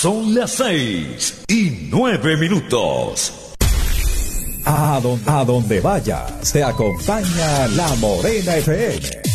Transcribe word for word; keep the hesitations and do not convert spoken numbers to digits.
Son las seis y nueve minutos. A donde, a donde vayas, te acompaña La Morena F M.